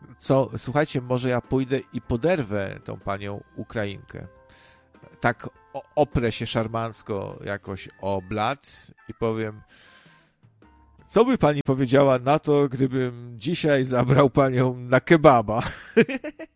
Co, słuchajcie, może ja pójdę i poderwę tą panią Ukrainkę. Tak oprę się szarmancko jakoś o blat i powiem: co by pani powiedziała na to, gdybym dzisiaj zabrał panią na kebaba?